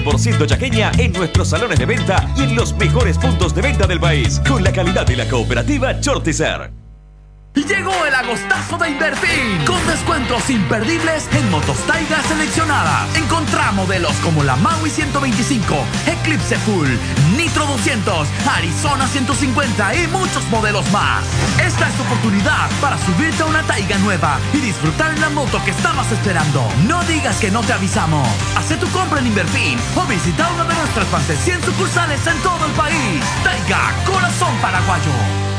100% chaqueña en nuestros salones de venta y en los mejores puntos de venta del país, con la calidad de la cooperativa Chortizer. Llegó el agostazo de Inverfin, con descuentos imperdibles en motos Taiga seleccionadas. Encontrá modelos como la Maui 125, Eclipse Full, Nitro 200, Arizona 150 y muchos modelos más. Esta es tu oportunidad para subirte a una Taiga nueva y disfrutar la moto que estabas esperando. No digas que no te avisamos. Haz tu compra en Inverfin o visita una de nuestras más de 100 sucursales en todo el país. Taiga, corazón paraguayo.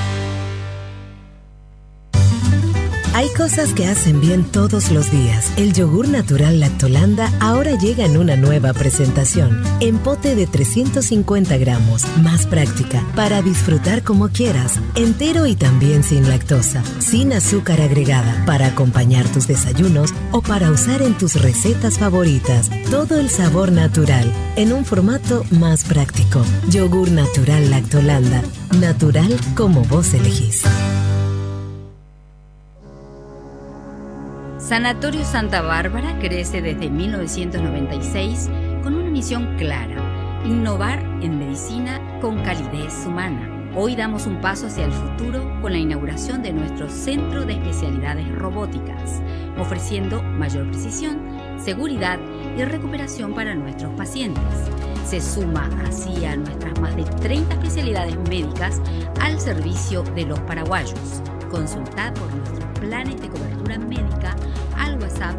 Hay cosas que hacen bien todos los días. El yogur natural Lactolanda ahora llega en una nueva presentación. En pote de 350 gramos, más práctica, para disfrutar como quieras. Entero y también sin lactosa, sin azúcar agregada, para acompañar tus desayunos o para usar en tus recetas favoritas. Todo el sabor natural, en un formato más práctico. Yogur natural Lactolanda. Natural como vos elegís. Sanatorio Santa Bárbara crece desde 1996 con una misión clara: innovar en medicina con calidez humana. Hoy damos un paso hacia el futuro con la inauguración de nuestro Centro de Especialidades Robóticas, ofreciendo mayor precisión, seguridad y recuperación para nuestros pacientes. Se suma así a nuestras más de 30 especialidades médicas al servicio de los paraguayos. Consultad por nuestros planes de cobertura médica al WhatsApp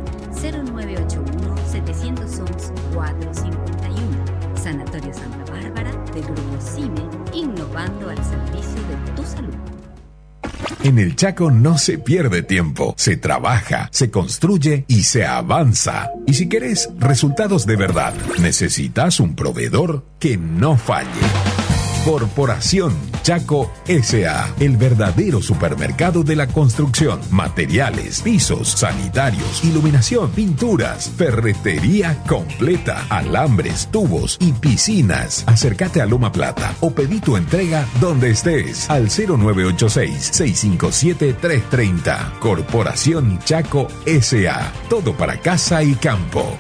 0981-711-451. Sanatorio Santa Bárbara del Grupo CIME, innovando al servicio de tu salud. En el Chaco no se pierde tiempo, se trabaja, se construye y se avanza. Y si querés resultados de verdad, necesitas un proveedor que no falle. Corporación Chaco S.A., el verdadero supermercado de la construcción, materiales, pisos, sanitarios, iluminación, pinturas, ferretería completa, alambres, tubos y piscinas. Acércate a Loma Plata o pedí tu entrega donde estés al 0986-657-330. Corporación Chaco S.A., todo para casa y campo.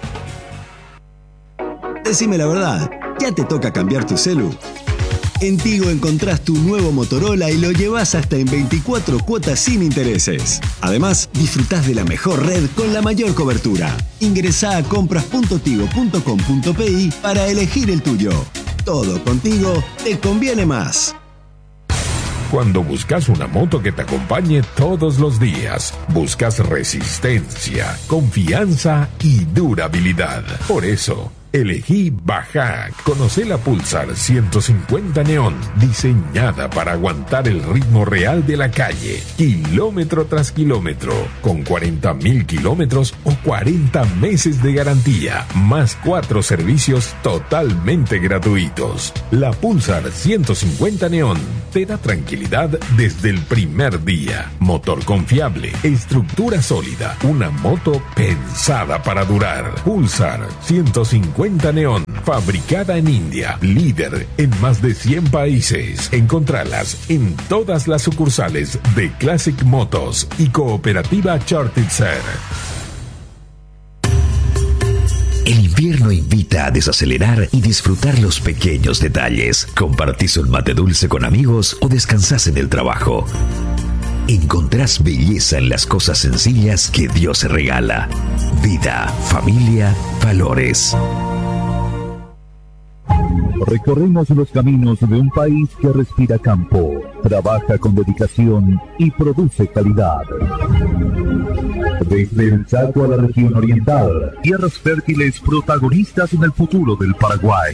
Decime la verdad, ¿ya te toca cambiar tu celu? En Tigo encontrás tu nuevo Motorola y lo llevas hasta en 24 cuotas sin intereses. Además, disfrutás de la mejor red con la mayor cobertura. Ingresá a compras.tigo.com.pi para elegir el tuyo. Todo contigo te conviene más. Cuando buscas una moto que te acompañe todos los días, buscas resistencia, confianza y durabilidad. Por eso, elegí Bajac. Conocé la Pulsar 150 Neon, diseñada para aguantar el ritmo real de la calle, kilómetro tras kilómetro, con 40.000 kilómetros o 40 meses de garantía, más 4 servicios totalmente gratuitos. La Pulsar 150 Neon te da tranquilidad desde el primer día. Motor confiable, estructura sólida, una moto pensada para durar. Pulsar 150 Neon, fabricada en India, líder en más de 100 países. Encontralas en todas las sucursales de Classic Motos y Cooperativa Chortizer. El invierno invita a desacelerar y disfrutar los pequeños detalles. Compartís un mate dulce con amigos o descansás en el trabajo. Encontrás belleza en las cosas sencillas que Dios regala. Vida, familia, valores. Recorremos los caminos de un país que respira campo, trabaja con dedicación y produce calidad. Desde el Chaco a la región oriental, tierras fértiles protagonistas en el futuro del Paraguay.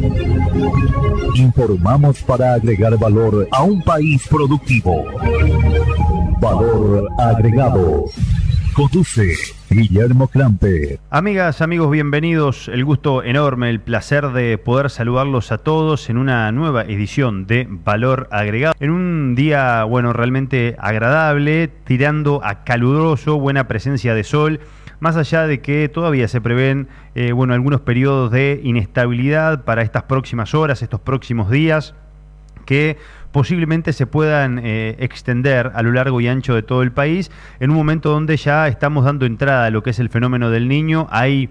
Informamos para agregar valor a un país productivo. Valor agregado. Conduce Guillermo Clampe. Amigas, amigos, bienvenidos. El gusto enorme, el placer de poder saludarlos a todos en una nueva edición de Valor Agregado. En un día, realmente agradable, tirando a caluroso, buena presencia de sol. Más allá de que todavía se prevén, algunos periodos de inestabilidad para estas próximas horas, estos próximos días, que posiblemente se puedan extender a lo largo y ancho de todo el país, en un momento donde ya estamos dando entrada a lo que es el fenómeno del Niño. Hay,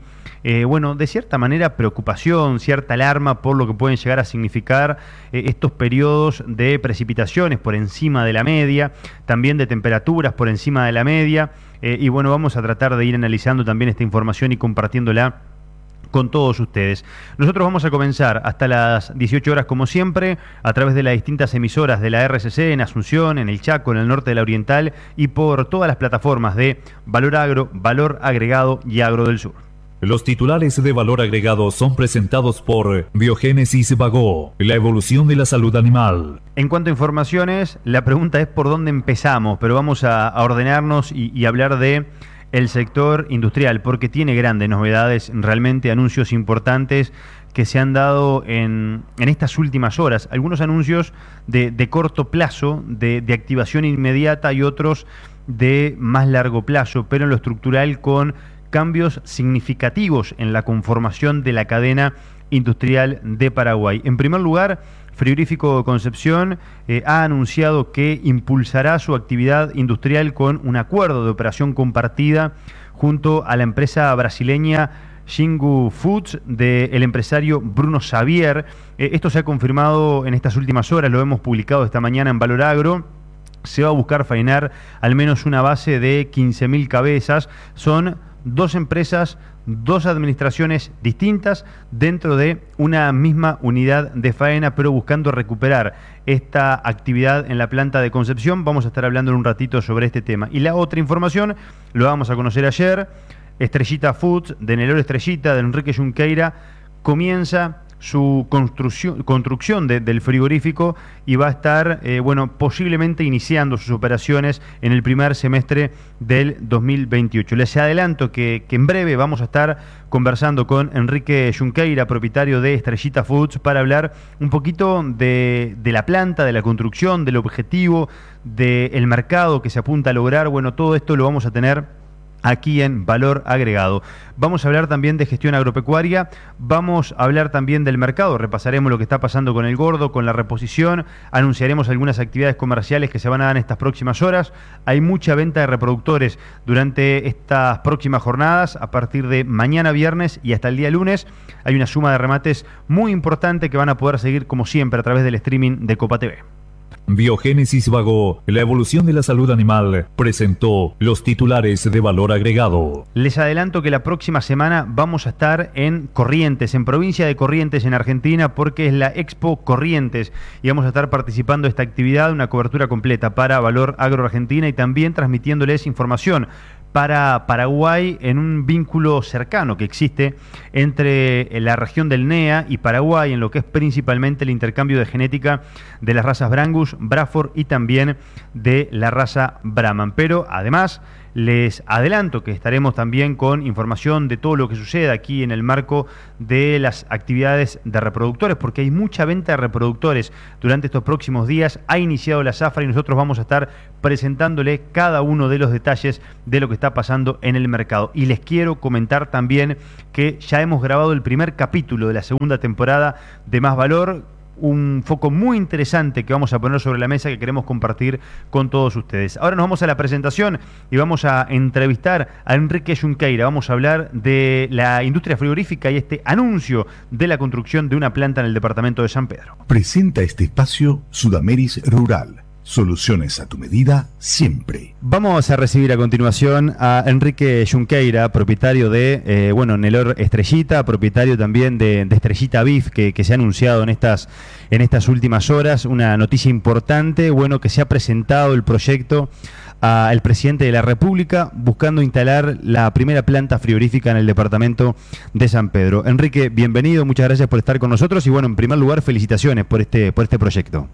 de cierta manera preocupación, cierta alarma por lo que pueden llegar a significar estos periodos de precipitaciones por encima de la media, también de temperaturas por encima de la media, y bueno, vamos a tratar de ir analizando también esta información y compartiéndola con todos ustedes. Nosotros vamos a comenzar hasta las 18 horas como siempre, a través de las distintas emisoras de la RCC en Asunción, en el Chaco, en el norte de la Oriental y por todas las plataformas de Valor Agro, Valor Agregado y Agro del Sur. Los titulares de Valor Agregado son presentados por Biogénesis Bagó, la evolución de la salud animal. En cuanto a informaciones, la pregunta es por dónde empezamos, pero vamos a ordenarnos y hablar de el sector industrial, porque tiene grandes novedades, realmente anuncios importantes que se han dado en estas últimas horas. Algunos anuncios de corto plazo, de activación inmediata, y otros de más largo plazo, pero en lo estructural con cambios significativos en la conformación de la cadena industrial de Paraguay. En primer lugar, Frigorífico Concepción ha anunciado que impulsará su actividad industrial con un acuerdo de operación compartida junto a la empresa brasileña Xingu Foods del empresario Bruno Xavier. Esto se ha confirmado en estas últimas horas, lo hemos publicado esta mañana en Valor Agro. Se va a buscar faenar al menos una base de 15.000 cabezas. Son dos empresas, dos administraciones distintas dentro de una misma unidad de faena, pero buscando recuperar esta actividad en la planta de Concepción. Vamos a estar hablando en un ratito sobre este tema. Y la otra información, lo vamos a conocer ayer, Estrellita Foods, de Nelor Estrellita, de Enrique Junqueira, comienza su construcción del frigorífico y va a estar, posiblemente iniciando sus operaciones en el primer semestre del 2028. Les adelanto que en breve vamos a estar conversando con Enrique Junqueira, propietario de Estrellita Foods, para hablar un poquito de la planta, de la construcción, del objetivo, del mercado que se apunta a lograr. Bueno, todo esto lo vamos a tener aquí en Valor Agregado. Vamos a hablar también de gestión agropecuaria, vamos a hablar también del mercado, repasaremos lo que está pasando con el gordo, con la reposición, anunciaremos algunas actividades comerciales que se van a dar en estas próximas horas. Hay mucha venta de reproductores durante estas próximas jornadas, a partir de mañana viernes y hasta el día lunes. Hay una suma de remates muy importante que van a poder seguir como siempre a través del streaming de Copa TV. Biogénesis Bagó, la evolución de la salud animal, presentó los titulares de Valor Agregado. Les adelanto que la próxima semana vamos a estar en Corrientes, en provincia de Corrientes, en Argentina, porque es la Expo Corrientes y vamos a estar participando de esta actividad, una cobertura completa para Valor Agro Argentina y también transmitiéndoles información para Paraguay en un vínculo cercano que existe entre la región del NEA y Paraguay en lo que es principalmente el intercambio de genética de las razas Brangus, Braford y también de la raza Brahman. Pero además les adelanto que estaremos también con información de todo lo que sucede aquí en el marco de las actividades de reproductores, porque hay mucha venta de reproductores durante estos próximos días. Ha iniciado la zafra y nosotros vamos a estar presentándole cada uno de los detalles de lo que está pasando en el mercado. Y les quiero comentar también que ya hemos grabado el primer capítulo de la segunda temporada de Más Valor, un foco muy interesante que vamos a poner sobre la mesa que queremos compartir con todos ustedes. Ahora nos vamos a la presentación y vamos a entrevistar a Enrique Junqueira. Vamos a hablar de la industria frigorífica y este anuncio de la construcción de una planta en el departamento de San Pedro. Presenta este espacio Sudameris Rural. Soluciones a tu medida, siempre. Vamos a recibir a continuación a Enrique Junqueira, propietario de Nelor Estrellita, propietario también de Estrellita Beef, que se ha anunciado en estas últimas horas. Una noticia importante, que se ha presentado el proyecto al presidente de la República buscando instalar la primera planta frigorífica en el departamento de San Pedro. Enrique, bienvenido, muchas gracias por estar con nosotros y en primer lugar, felicitaciones por este proyecto.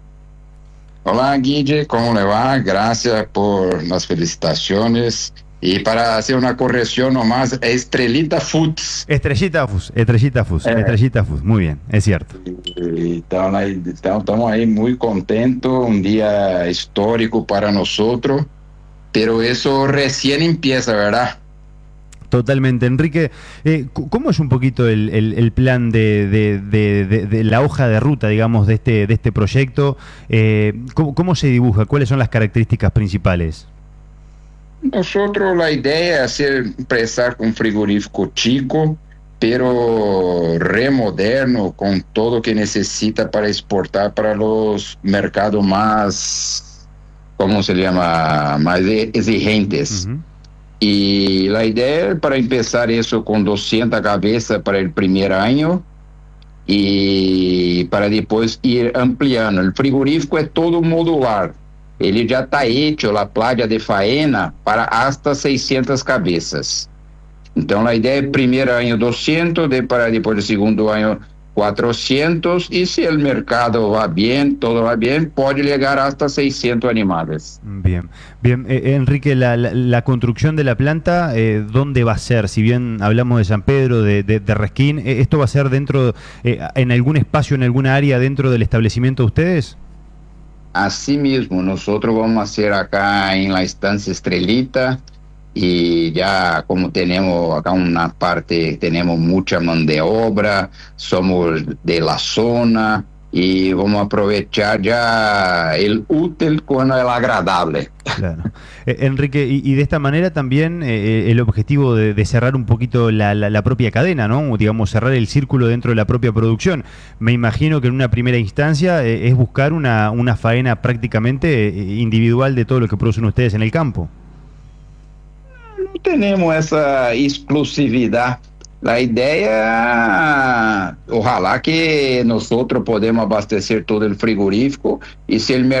Hola Guille, ¿cómo le va? Gracias por las felicitaciones. Y para hacer una corrección nomás, Estrellita Foods. Estrellita Foods, muy bien, es cierto. Estamos ahí muy contentos, un día histórico para nosotros, pero eso recién empieza, ¿verdad? Totalmente. Enrique, ¿cómo es un poquito el plan de la hoja de ruta, digamos, de este proyecto? ¿Cómo se dibuja? ¿Cuáles son las características principales? Nosotros la idea es empezar con un frigorífico chico, pero remoderno, con todo lo que necesita para exportar para los mercados más, ¿cómo se llama? Más exigentes. Uh-huh. Y la idea es para empezar eso con 200 cabezas para el primer año y para después ir ampliando. El frigorífico es todo modular. Ele já está hecho, a playa de faena, para hasta 600 cabeças. Então, a ideia é primeiro ano 200, para depois do segundo ano 400, e se o mercado va bem, todo va bem, pode chegar hasta 600 animales. Bien, bien. Enrique, la construcción de la planta, ¿dónde va a ser? Si bien hablamos de San Pedro, de Resquín, ¿esto va a ser dentro, en algún espacio, en alguna área dentro del establecimiento de ustedes? Así mismo, nosotros vamos a hacer acá en la estancia Estrelita y ya como tenemos acá una parte, tenemos mucha mano de obra, somos de la zona y vamos a aprovechar ya el útil con el agradable. Claro. Enrique, y de esta manera también el objetivo de cerrar un poquito la propia cadena, ¿no? Digamos, cerrar el círculo dentro de la propia producción. Me imagino que en una primera instancia es buscar una faena prácticamente individual de todo lo que producen ustedes en el campo. No tenemos esa exclusividad. La idea, ojalá que nosotros podemos abastecer todo el frigorífico y si el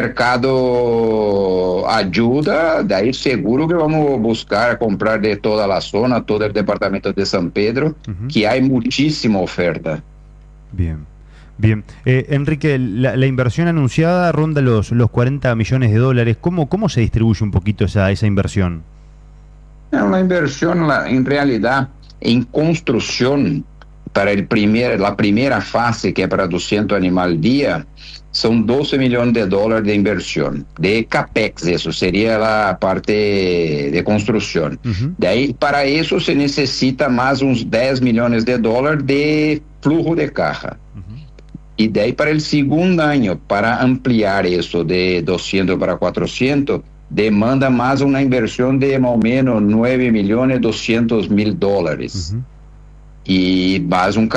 mercado ayuda, de ahí seguro que vamos a buscar comprar de toda la zona, todo el departamento de San Pedro, uh-huh, que hay muchísima oferta. Bien. Bien, Enrique, la inversión anunciada ronda los 40 millones de dólares. ¿Cómo se distribuye un poquito esa inversión? La inversión en realidad en construcción para la primera fase, que es para 200 animales al día, son 12 millones de dólares de inversión, de CAPEX, eso sería la parte de construcción. Uh-huh. De ahí, para eso se necesita más uns 10 millones de dólares de flujo de caja. Uh-huh. Y de ahí para el segundo año, para ampliar eso de 200 para 400, demanda más una inversión de más o menos 9.200.000 dólares. Uh-huh. Y más un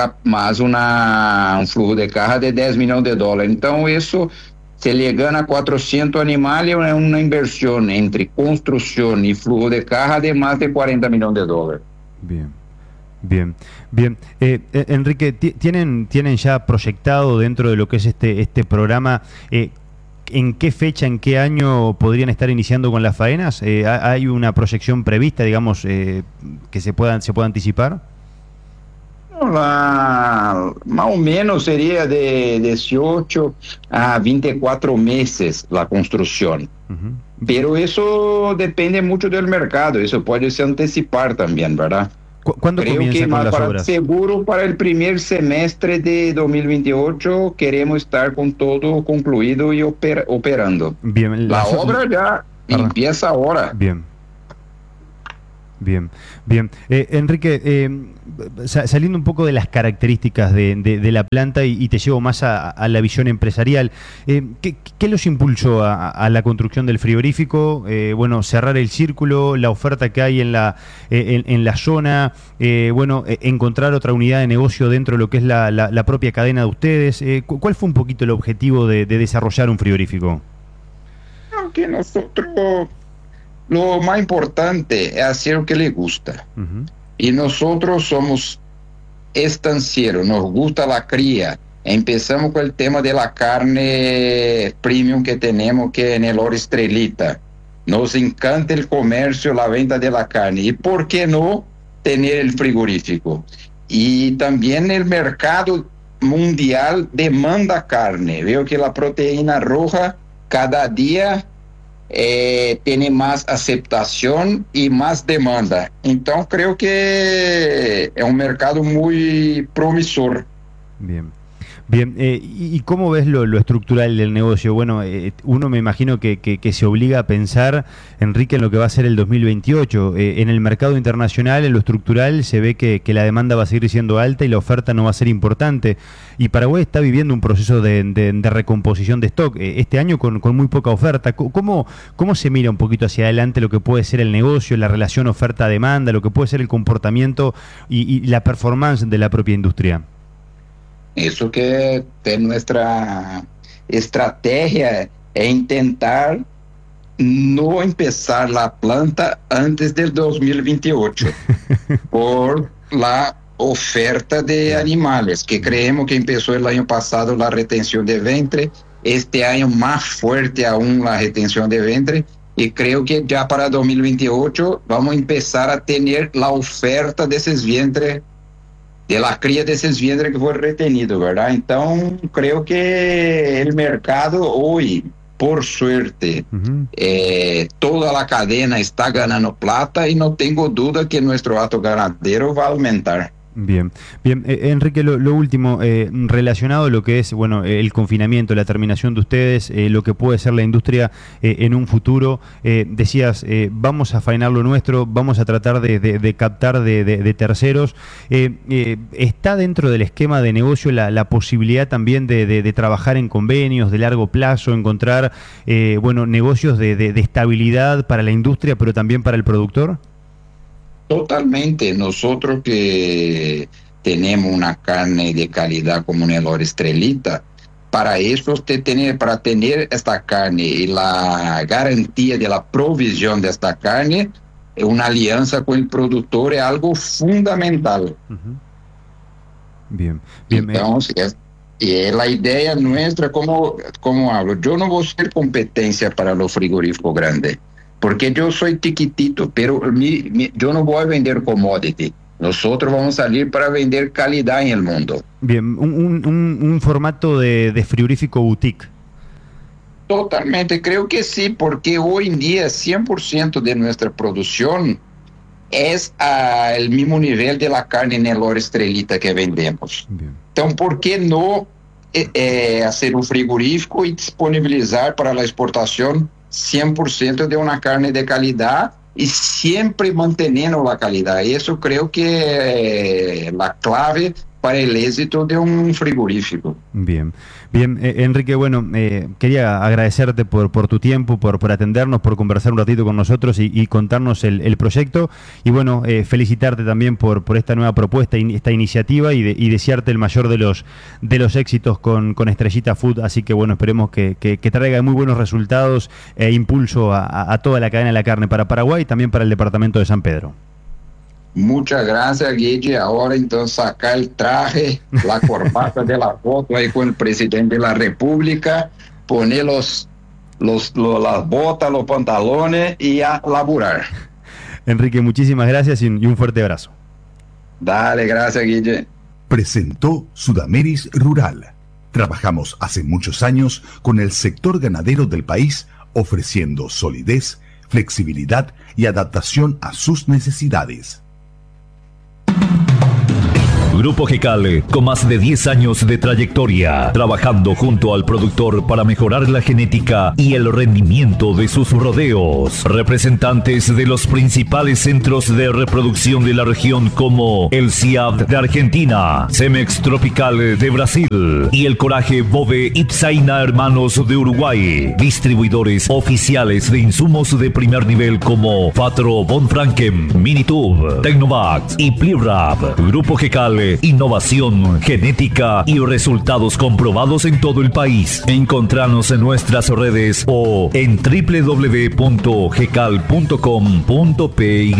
flujo de caja de 10 millones de dólares. Entonces eso se le gana 400 animales, es una inversión entre construcción y flujo de caja de más de 40 millones de dólares. Bien. Bien, bien. Enrique, ¿tienen ya proyectado dentro de lo que es este programa en qué fecha, en qué año podrían estar iniciando con las faenas? ¿Hay una proyección prevista, digamos, que se pueda anticipar? Más o menos sería de 18 a 24 meses la construcción. Uh-huh. Pero eso depende mucho del mercado, eso puede se anticipar también, ¿verdad? ¿Cuándo Creo comienzan que con las obras? Seguro para el primer semestre de 2028 queremos estar con todo concluido y operando. Bien, la obra ya empieza ahora. Bien. Bien, bien. Enrique, saliendo un poco de las características de la planta y te llevo más a la visión empresarial, ¿qué los impulsó a la construcción del frigorífico? Bueno, cerrar el círculo, la oferta que hay en la zona, encontrar otra unidad de negocio dentro de lo que es la propia cadena de ustedes. ¿Cuál fue un poquito el objetivo de desarrollar un frigorífico? Que nosotros... Lo más importante es hacer lo que le gusta. Uh-huh. Y nosotros somos estancieros, nos gusta la cría. Empezamos con el tema de la carne premium que tenemos, que es en el Oro Estrelita. Nos encanta el comercio, la venta de la carne. ¿Y por qué no tener el frigorífico? Y también el mercado mundial demanda carne. Veo que la proteína roja cada día... tiene más aceptación y más demanda. Entonces creo que es un mercado muy promisor. Bien. Bien, ¿y cómo ves lo estructural del negocio? Bueno, uno me imagino que se obliga a pensar, Enrique, en lo que va a ser el 2028. En el mercado internacional, en lo estructural, se ve que la demanda va a seguir siendo alta y la oferta no va a ser importante. Y Paraguay está viviendo un proceso de recomposición de stock. Este año con muy poca oferta. ¿Cómo se mira un poquito hacia adelante lo que puede ser el negocio, la relación oferta-demanda, lo que puede ser el comportamiento y la performance de la propia industria? Eso que es nuestra estrategia, es intentar no empezar la planta antes del 2028 por la oferta de animales, que creemos que empezó el año pasado la retención de vientre, este año más fuerte aún la retención de vientre, y creo que ya para 2028 vamos a empezar a tener la oferta de esos vientres, de la cría de esos vientres que fue retenido, ¿verdad? Entonces creo que el mercado hoy, por suerte, toda la cadena está ganando plata y no tengo duda que nuestro hato ganadero va a aumentar. Bien, Enrique, lo último, relacionado a lo que es, bueno, el confinamiento, la terminación de ustedes, lo que puede ser la industria en un futuro. Decías, vamos a faenar lo nuestro, vamos a tratar de captar de terceros. ¿Está dentro del esquema de negocio la posibilidad también de trabajar en convenios de largo plazo, encontrar negocios de estabilidad para la industria, pero también para el productor? Totalmente. Nosotros que tenemos una carne de calidad como Nelore Estrelita, para eso para tener esta carne y la garantía de la provisión de esta carne, una alianza con el productor es algo fundamental. Bien. Entonces, la idea nuestra, como hablo, yo no voy a ser competencia para los frigoríficos grandes, porque yo soy chiquitito, pero yo no voy a vender commodity. Nosotros vamos a salir para vender calidad en el mundo. Bien, un formato de frigorífico boutique. Totalmente, creo que sí, porque hoy en día 100% de nuestra producción es al mismo nivel de la carne Nelore Estrelita que vendemos. Bien. Entonces, ¿por qué no hacer un frigorífico y disponibilizar para la exportación 100% de una carne de calidad y siempre manteniendo la calidad? Y eso creo que es la clave para el éxito de un frigorífico. Bien, Enrique, bueno, quería agradecerte por tu tiempo, por atendernos, por conversar un ratito con nosotros y contarnos el proyecto, y bueno, felicitarte también por esta nueva propuesta, esta iniciativa, y desearte el mayor de los éxitos con Estrellita Food. Así que bueno, esperemos que traiga muy buenos resultados e impulso a toda la cadena de la carne para Paraguay y también para el departamento de San Pedro. Muchas gracias, Guille. Ahora entonces saca el traje, la corbata de la foto ahí con el presidente de la República, poner las botas, los pantalones y a laburar. Enrique, muchísimas gracias y un fuerte abrazo. Dale, gracias, Guille. Presentó Sudameris Rural. Trabajamos hace muchos años con el sector ganadero del país, ofreciendo solidez, flexibilidad y adaptación a sus necesidades. Grupo GECAL, con más de 10 años de trayectoria, trabajando junto al productor para mejorar la genética y el rendimiento de sus rodeos. Representantes de los principales centros de reproducción de la región como el CIAB de Argentina, Cemex Tropical de Brasil y el Coraje Bove Ipsaina Hermanos de Uruguay. Distribuidores oficiales de insumos de primer nivel como Fatro Von Franken, Minitube, Tecnovax y Plirap. Grupo GECAL, innovación, genética y resultados comprobados en todo el país. Encontranos en nuestras redes o en www.gecal.com.py.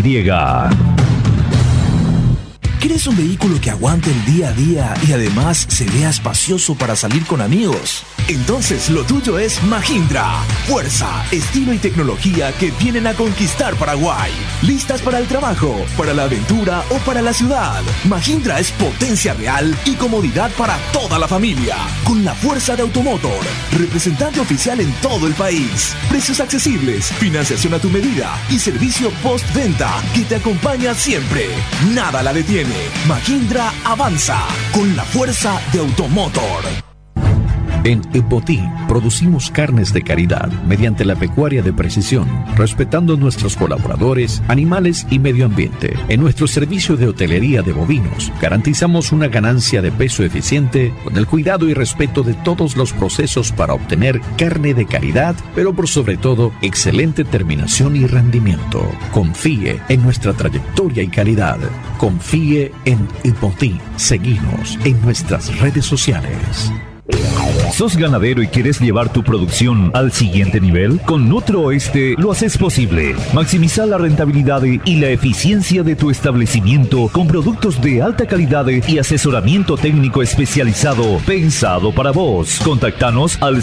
¿Quieres un vehículo que aguante el día a día y además se vea espacioso para salir con amigos? Entonces lo tuyo es Mahindra. Fuerza, estilo y tecnología que vienen a conquistar Paraguay. ¿Listas para el trabajo, para la aventura o para la ciudad? Mahindra es potencia real y comodidad para toda la familia. Con la fuerza de Automotor, representante oficial en todo el país. Precios accesibles, financiación a tu medida y servicio postventa que te acompaña siempre. Nada la detiene. Mahindra avanza con la fuerza de Automotor. En Epotí producimos carnes de calidad mediante la pecuaria de precisión, respetando nuestros colaboradores, animales y medio ambiente. En nuestro servicio de hotelería de bovinos, garantizamos una ganancia de peso eficiente con el cuidado y respeto de todos los procesos para obtener carne de calidad, pero por sobre todo, excelente terminación y rendimiento. Confíe en nuestra trayectoria y calidad. Confíe en Epotí. Seguinos en nuestras redes sociales. ¿Sos ganadero y quieres llevar tu producción al siguiente nivel? Con Nutrooeste lo haces posible. Maximiza la rentabilidad y la eficiencia de tu establecimiento con productos de alta calidad y asesoramiento técnico especializado pensado para vos. Contactanos al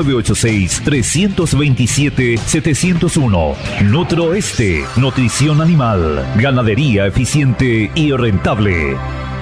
0986-327-701. Nutrooeste, nutrición animal, ganadería eficiente y rentable.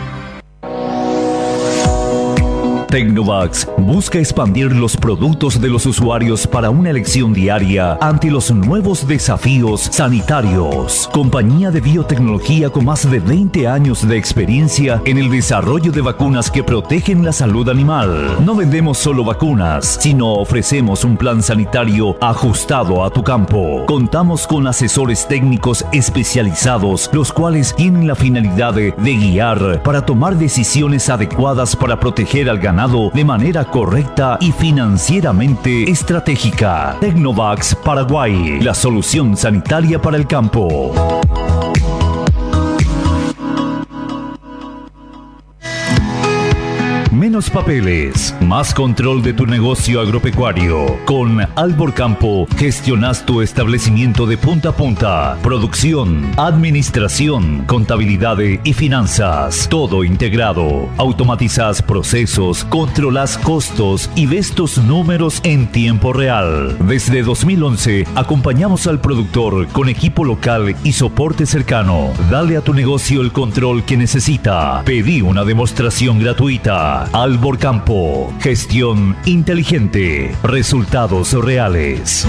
Tecnovax busca expandir los productos de los usuarios para una elección diaria ante los nuevos desafíos sanitarios. Compañía de biotecnología con más de 20 años de experiencia en el desarrollo de vacunas que protegen la salud animal. No vendemos solo vacunas, sino ofrecemos un plan sanitario ajustado a tu campo. Contamos con asesores técnicos especializados, los cuales tienen la finalidad de guiar para tomar decisiones adecuadas para proteger al ganado de manera correcta y financieramente estratégica. Tecnovax Paraguay, la solución sanitaria para el campo. Menos papeles, más control de tu negocio agropecuario. Con Albor Campo gestionas tu establecimiento de punta a punta. Producción, administración, contabilidad y finanzas. Todo integrado. Automatizas procesos, controlas costos y ves tus números en tiempo real. Desde 2011 acompañamos al productor con equipo local y soporte cercano. Dale a tu negocio el control que necesita. Pedí una demostración gratuita. Albor Campo, gestión inteligente, resultados reales.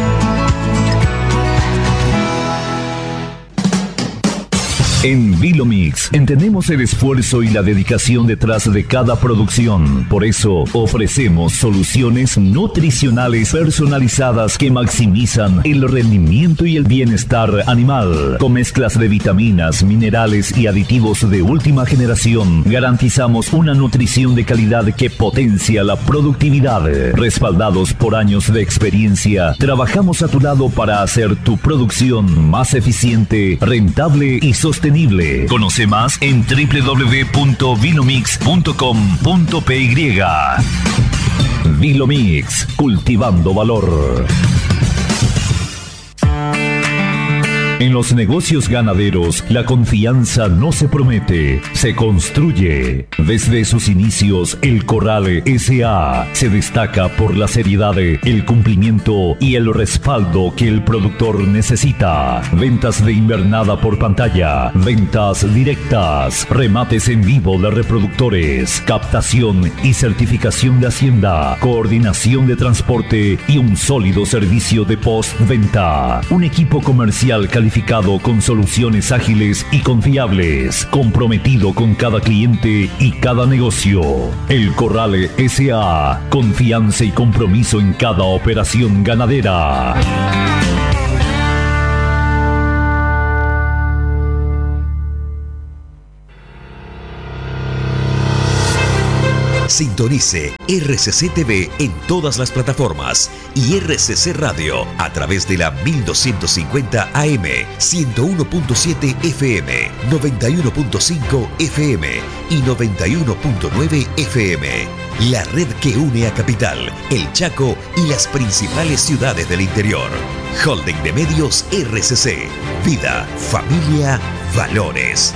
En Vilomix entendemos el esfuerzo y la dedicación detrás de cada producción. Por eso ofrecemos soluciones nutricionales personalizadas que maximizan el rendimiento y el bienestar animal. Con mezclas de vitaminas, minerales y aditivos de última generación, garantizamos una nutrición de calidad que potencia la productividad. Respaldados por años de experiencia, trabajamos a tu lado para hacer tu producción más eficiente, rentable y sostenible. Conoce más en www.vilomix.com.py. Vilomix, cultivando valor. En los negocios ganaderos, la confianza no se promete, se construye. Desde sus inicios, el Corral S.A. se destaca por la seriedad, el cumplimiento y el respaldo que el productor necesita. Ventas de invernada por pantalla, ventas directas, remates en vivo de reproductores, captación y certificación de Hacienda, coordinación de transporte y un sólido servicio de postventa. Un equipo comercial calificado con soluciones ágiles y confiables, comprometido con cada cliente y cada negocio. El Corral S.A. Confianza y compromiso en cada operación ganadera. Sintonice RCC TV en todas las plataformas y RCC Radio a través de la 1250 AM, 101.7 FM, 91.5 FM y 91.9 FM. La red que une a Capital, El Chaco y las principales ciudades del interior. Holding de Medios RCC. Vida, familia, valores.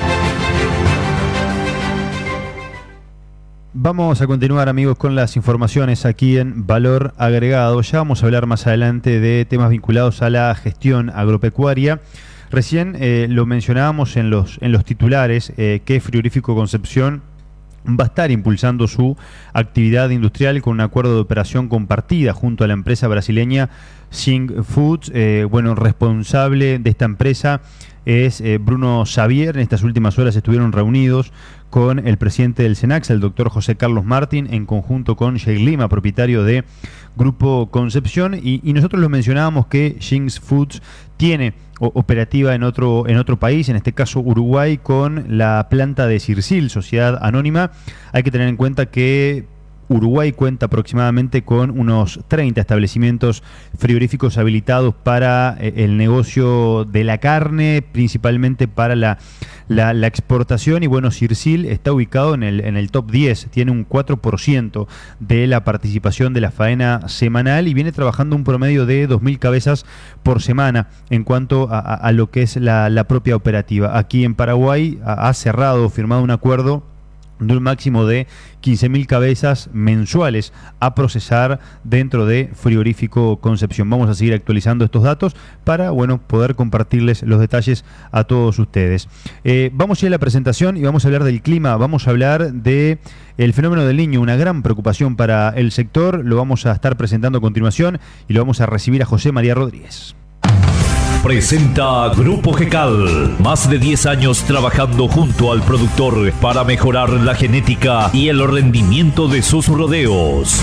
Vamos a continuar, amigos, con las informaciones aquí en Valor Agregado. Ya vamos a hablar más adelante de temas vinculados a la gestión agropecuaria. Recién lo mencionábamos en los titulares, que Frigorífico Concepción va a estar impulsando su actividad industrial con un acuerdo de operación compartida junto a la empresa brasileña Sing Foods. Responsable de esta empresa es Bruno Xavier. En estas últimas horas estuvieron reunidos con el presidente del SENACSA, el doctor José Carlos Martín, en conjunto con Jay Lima, propietario de Grupo Concepción, y nosotros lo mencionábamos que Jinx Foods tiene operativa en otro país, en este caso Uruguay, con la planta de Cirsil, Sociedad Anónima. Hay que tener en cuenta que Uruguay cuenta aproximadamente con unos 30 establecimientos frigoríficos habilitados para el negocio de la carne, principalmente para la exportación, y bueno, Cirsil está ubicado en el top 10, tiene un 4% de la participación de la faena semanal y viene trabajando un promedio de 2.000 cabezas por semana en cuanto a lo que es la propia operativa. Aquí en Paraguay ha firmado un acuerdo de un máximo de 15.000 cabezas mensuales a procesar dentro de Frigorífico Concepción. Vamos a seguir actualizando estos datos para, bueno, poder compartirles los detalles a todos ustedes. Vamos a ir a la presentación y vamos a hablar del clima, vamos a hablar de el fenómeno del Niño, una gran preocupación para el sector. Lo vamos a estar presentando a continuación y lo vamos a recibir a José María Rodríguez. Presenta Grupo GECAL, más de 10 años trabajando junto al productor para mejorar la genética y el rendimiento de sus rodeos.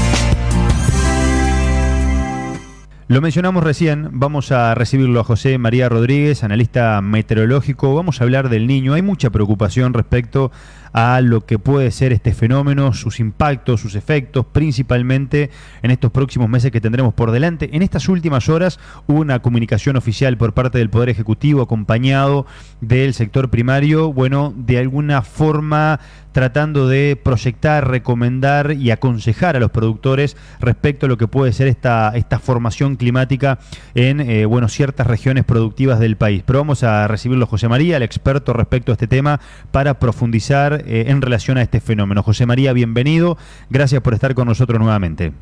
Lo mencionamos recién, vamos a recibirlo a José María Rodríguez, analista meteorológico. Vamos a hablar del Niño. Hay mucha preocupación respecto a lo que puede ser este fenómeno, sus impactos, sus efectos, principalmente en estos próximos meses que tendremos por delante. En estas últimas horas hubo una comunicación oficial por parte del Poder Ejecutivo acompañado del sector primario, bueno, de alguna forma tratando de proyectar, recomendar y aconsejar a los productores respecto a lo que puede ser esta formación climática en ciertas regiones productivas del país. Pero vamos a recibirlo a José María, el experto respecto a este tema, para profundizar en relación a este fenómeno. José María, bienvenido. Gracias por estar con nosotros nuevamente.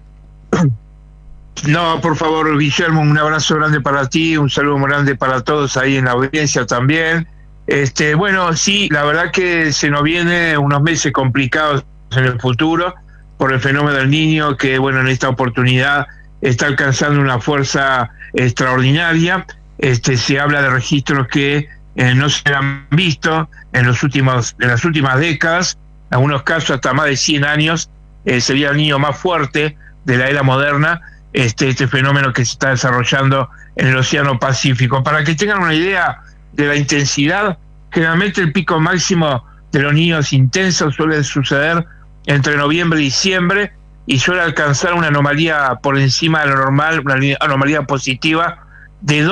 No, por favor, Guillermo, un abrazo grande para ti, un saludo muy grande para todos ahí en la audiencia también. Bueno, sí, la verdad que se nos viene unos meses complicados en el futuro por el fenómeno del Niño, que bueno, en esta oportunidad está alcanzando una fuerza extraordinaria. Se habla de registros que no se han visto en las últimas décadas, en algunos casos hasta más de 100 años. Sería el Niño más fuerte de la era moderna, este fenómeno que se está desarrollando en el Océano Pacífico. Para que tengan una idea de la intensidad, generalmente el pico máximo de los niños intensos suele suceder entre noviembre y diciembre y suele alcanzar una anomalía por encima de lo normal, una anomalía positiva de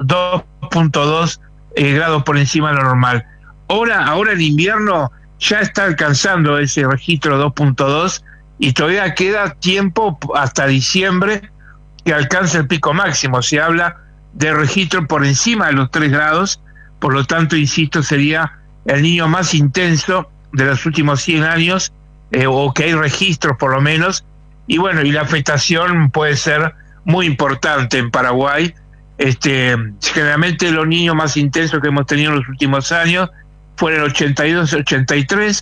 2.2 grados por encima de lo normal. Ahora el invierno ya está alcanzando ese registro 2.2 y todavía queda tiempo hasta diciembre que alcance el pico máximo. Se habla de registro por encima de los 3 grados, por lo tanto, insisto, sería el Niño más intenso de los últimos 100 años, o que hay registros por lo menos, y bueno, y la afectación puede ser muy importante en Paraguay. Generalmente los niños más intensos que hemos tenido en los últimos años fueron el 82-83,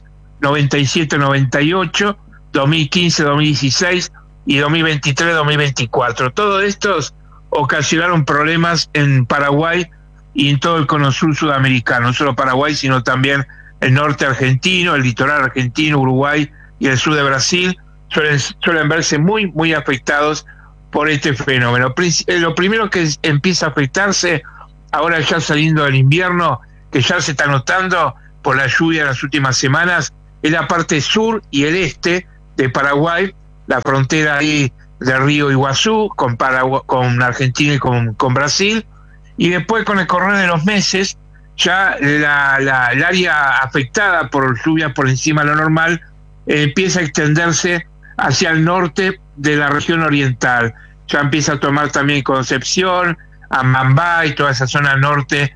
97-98, 2015-2016 y 2023-2024. Todos estos ocasionaron problemas en Paraguay y en todo el cono sur sudamericano, no solo Paraguay, sino también el norte argentino, el litoral argentino, Uruguay y el sur de Brasil, suelen verse muy, muy afectados por este fenómeno. Lo primero que empieza a afectarse, ahora ya saliendo del invierno, que ya se está notando por la lluvia en las últimas semanas, es la parte sur y el este de Paraguay, la frontera ahí del río Iguazú, con Argentina y con Brasil, y después con el correr de los meses, ya el área afectada por lluvias por encima de lo normal empieza a extenderse hacia el norte de la región oriental. Ya empieza a tomar también Concepción, Amambá y toda esa zona noreste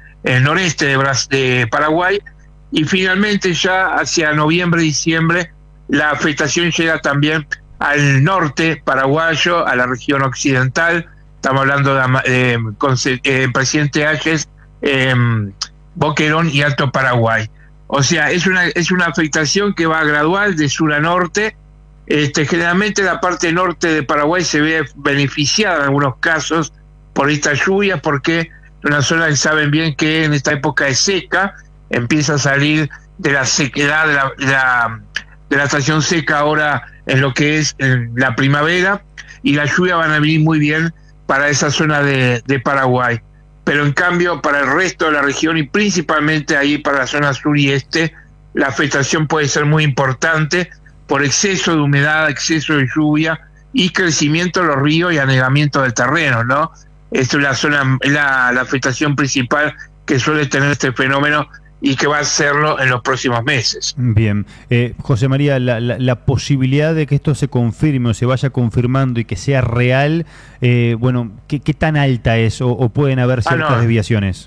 de Paraguay, y finalmente ya hacia noviembre, diciembre, la afectación llega también al norte paraguayo, a la región occidental. Estamos hablando de Presidente Hayes, Boquerón y Alto Paraguay. O sea, es una afectación que va gradual de sur a norte. Generalmente la parte norte de Paraguay se ve beneficiada en algunos casos por esta lluvia, porque una zona que saben bien que en esta época de seca empieza a salir de la sequedad de la estación seca ahora en lo que es la primavera, y las lluvias van a venir muy bien para esa zona de Paraguay. Pero en cambio para el resto de la región y principalmente ahí para la zona sur y este, la afectación puede ser muy importante por exceso de humedad, exceso de lluvia y crecimiento de los ríos y anegamiento del terreno, ¿no? Esto es la zona, la afectación principal que suele tener este fenómeno y que va a hacerlo en los próximos meses. Bien. José María, la posibilidad de que esto se confirme o se vaya confirmando y que sea real, bueno, ¿qué tan alta es o pueden haber ciertas desviaciones?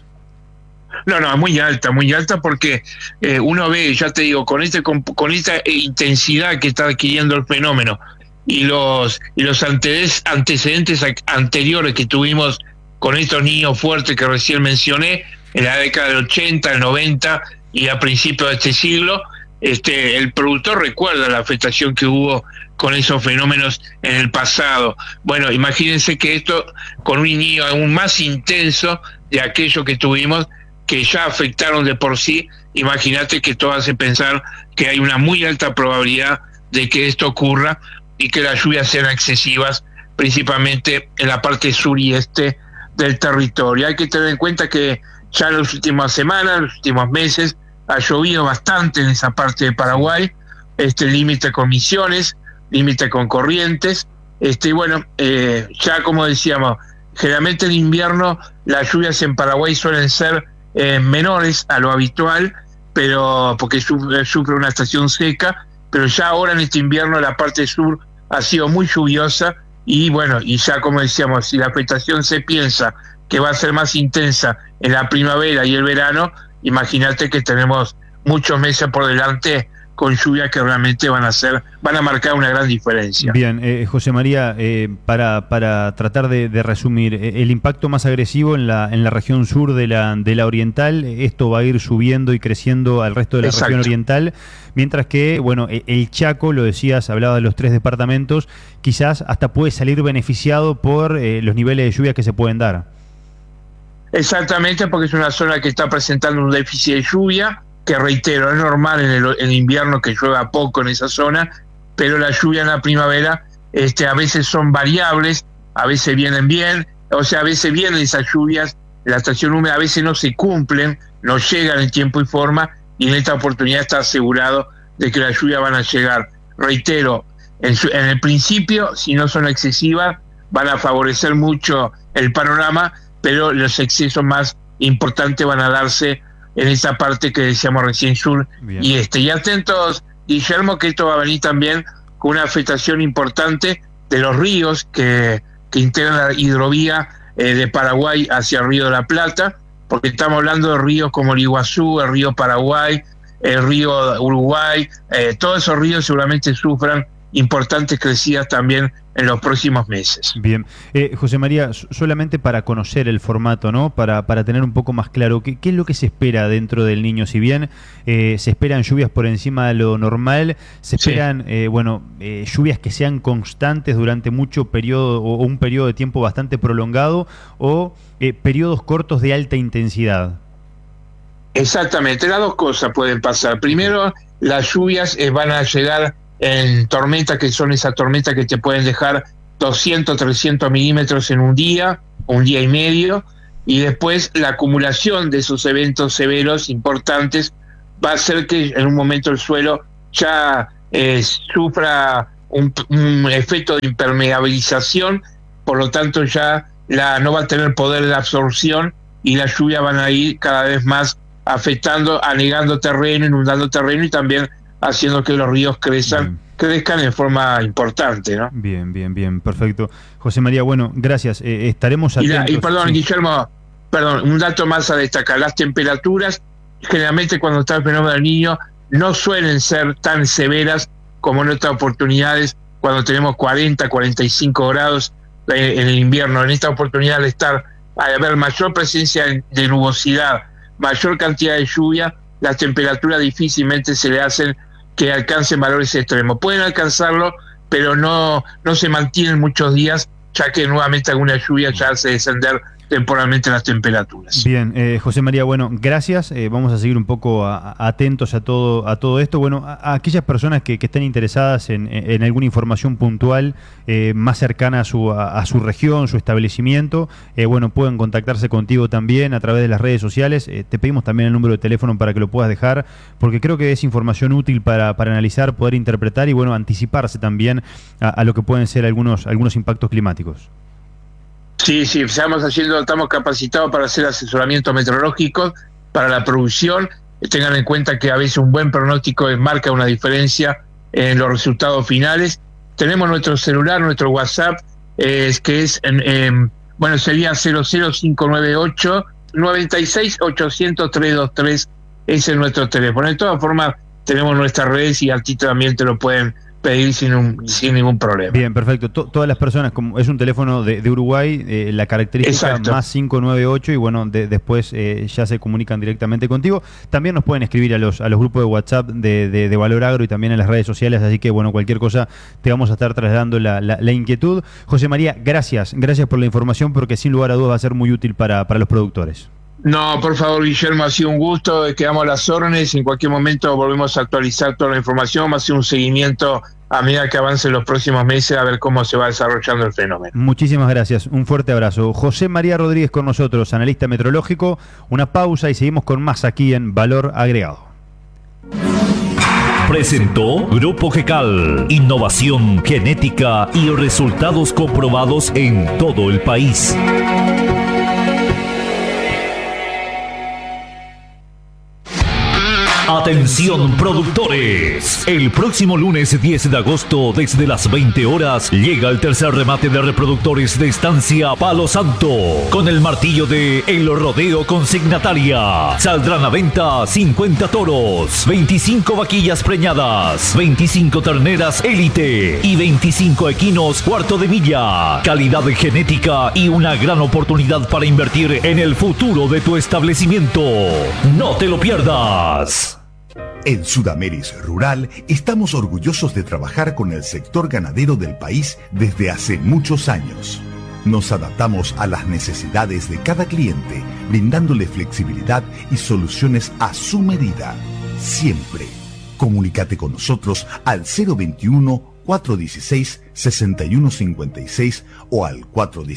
No, muy alta porque uno ve, ya te digo, con esta intensidad que está adquiriendo el fenómeno y los antecedentes anteriores que tuvimos con estos niños fuertes que recién mencioné, en la década del 80, el 90 y a principios de este siglo, el productor recuerda la afectación que hubo con esos fenómenos en el pasado. Bueno, imagínense que esto con un niño aún más intenso de aquello que tuvimos, que ya afectaron de por sí, imagínate que esto hace pensar que hay una muy alta probabilidad de que esto ocurra y que las lluvias sean excesivas, principalmente en la parte sur y este del territorio. Hay que tener en cuenta que ya en las últimas semanas, en los últimos meses, ha llovido bastante en esa parte de Paraguay, límite con Misiones, límite con Corrientes, y bueno, ya como decíamos, generalmente en invierno las lluvias en Paraguay suelen ser menores a lo habitual, pero porque sufre una estación seca, pero ya ahora en este invierno la parte sur ha sido muy lluviosa y bueno, y ya como decíamos, si la afectación se piensa que va a ser más intensa en la primavera y el verano, imagínate que tenemos muchos meses por delante con lluvias que realmente van a marcar una gran diferencia. Bien, José María, para tratar de resumir, el impacto más agresivo en la región sur de la oriental, esto va a ir subiendo y creciendo al resto de la región oriental, mientras que, bueno, el Chaco, lo decías, hablaba de los 3 departamentos, quizás hasta puede salir beneficiado por los niveles de lluvia que se pueden dar. Exactamente, porque es una zona que está presentando un déficit de lluvia, que reitero, es normal en el invierno que llueva poco en esa zona, pero la lluvia en la primavera a veces son variables, a veces vienen bien, o sea, a veces vienen esas lluvias, la estación húmeda a veces no se cumplen, no llegan en tiempo y forma, y en esta oportunidad está asegurado de que las lluvias van a llegar. Reitero, en el principio, si no son excesivas, van a favorecer mucho el panorama, pero los excesos más importantes van a darse en esa parte que decíamos recién sur. Bien. Y atentos, Guillermo, que esto va a venir también con una afectación importante de los ríos que integran la hidrovía de Paraguay hacia el Río de la Plata, porque estamos hablando de ríos como el Iguazú, el río Paraguay, el río Uruguay, todos esos ríos seguramente sufran importantes crecidas también en los próximos meses. Bien. José María, solamente para conocer el formato, ¿no? Para tener un poco más claro, ¿qué es lo que se espera dentro del niño? Si bien se esperan lluvias por encima de lo normal, se esperan lluvias que sean constantes durante mucho periodo o un periodo de tiempo bastante prolongado o periodos cortos de alta intensidad. Exactamente, las dos cosas pueden pasar. Primero, las lluvias van a llegar en tormentas, que son esas tormentas que te pueden dejar 200, 300 milímetros en un día y medio, y después la acumulación de esos eventos severos importantes va a hacer que en un momento el suelo ya sufra un efecto de impermeabilización, por lo tanto ya no va a tener poder de absorción y las lluvias van a ir cada vez más afectando, anegando terreno, inundando terreno y también haciendo que los ríos crezcan en forma importante, ¿no? Bien, perfecto. José María, bueno, gracias. Estaremos atentos. Y perdón, Guillermo, un dato más a destacar. Las temperaturas, generalmente cuando está el fenómeno del Niño, no suelen ser tan severas como en otras oportunidades, cuando tenemos 40, 45 grados en el invierno. En esta oportunidad, al haber mayor presencia de nubosidad, mayor cantidad de lluvia, las temperaturas difícilmente se le hacen que alcancen valores extremos. Pueden alcanzarlo, pero no se mantienen muchos días, ya que nuevamente alguna lluvia ya hace descender temporalmente las temperaturas. Bien, José María, bueno, gracias. Vamos a seguir un poco atentos a todo esto. Bueno, a aquellas personas que estén interesadas en alguna información puntual más cercana a su región, su establecimiento, bueno, pueden contactarse contigo también a través de las redes sociales. Te pedimos también el número de teléfono para que lo puedas dejar, porque creo que es información útil para analizar, poder interpretar y, bueno, anticiparse también a lo que pueden ser algunos impactos climáticos. Sí, estamos capacitados para hacer asesoramiento meteorológico para la producción. Tengan en cuenta que a veces un buen pronóstico marca una diferencia en los resultados finales. Tenemos nuestro celular, nuestro WhatsApp, que es, sería 00598 96 800 323. Ese es nuestro teléfono. De todas formas, tenemos nuestras redes y a ti también te lo pueden pedir sin ningún problema. Bien, perfecto. Todas las personas, como es un teléfono de Uruguay, la característica Exacto. más 598 y bueno, después ya se comunican directamente contigo. También nos pueden escribir a los grupos de WhatsApp de Valor Agro y también en las redes sociales, así que bueno, cualquier cosa te vamos a estar trasladando la inquietud. José María, gracias por la información, porque sin lugar a dudas va a ser muy útil para los productores. No, por favor, Guillermo, ha sido un gusto, quedamos a las órdenes, en cualquier momento volvemos a actualizar toda la información, va a ser un seguimiento a medida que avancen los próximos meses a ver cómo se va desarrollando el fenómeno. Muchísimas gracias, un fuerte abrazo. José María Rodríguez con nosotros, analista meteorológico. Una pausa y seguimos con más aquí en Valor Agregado. Presentó Grupo GECAL, innovación genética y resultados comprobados en todo el país. Atención productores, el próximo lunes 10 de agosto desde las 20 horas llega el tercer remate de reproductores de Estancia Palo Santo con el martillo de El Rodeo Consignataria. Saldrán a venta 50 toros, 25 vaquillas preñadas, 25 terneras élite y 25 equinos cuarto de milla. Calidad genética y una gran oportunidad para invertir en el futuro de tu establecimiento. No te lo pierdas. En Sudameris Rural estamos orgullosos de trabajar con el sector ganadero del país desde hace muchos años. Nos adaptamos a las necesidades de cada cliente, brindándole flexibilidad y soluciones a su medida. Siempre. Comunícate con nosotros al 021-416-6156 o al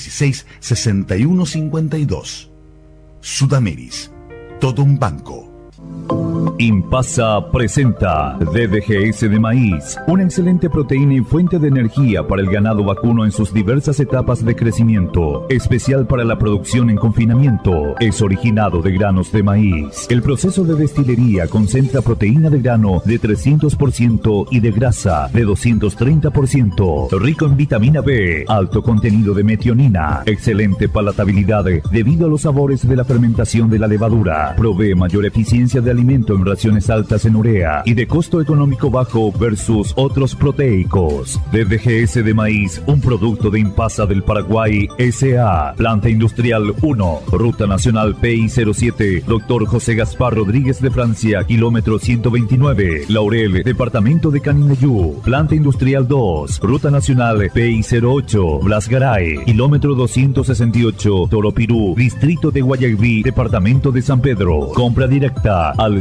416-6152. Sudameris. Todo un banco. Impasa presenta DDGS de maíz, una excelente proteína y fuente de energía para el ganado vacuno en sus diversas etapas de crecimiento, especial para la producción en confinamiento. Es originado de granos de maíz. El proceso de destilería concentra proteína de grano de 300% y de grasa de 230%, rico en vitamina B, alto contenido de metionina, excelente palatabilidad debido a los sabores de la fermentación de la levadura, provee mayor eficiencia de alimento en raciones altas en urea y de costo económico bajo versus otros proteicos. DDGS de maíz, un producto de Impasa del Paraguay S.A. Planta Industrial 1, Ruta Nacional PI07, Dr. José Gaspar Rodríguez de Francia, kilómetro 129, Laurel, Departamento de Canindeyú. Planta Industrial 2, Ruta Nacional PI08, Blas Garay, kilómetro 268, Toropirú, Distrito de Guayaquil, Departamento de San Pedro. Compra directa al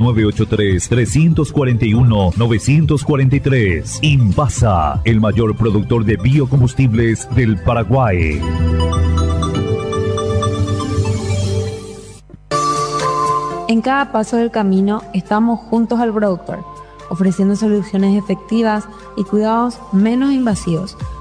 0983-341-943. Impasa, el mayor productor de biocombustibles del Paraguay. En cada paso del camino estamos juntos al productor, ofreciendo soluciones efectivas y cuidados menos invasivos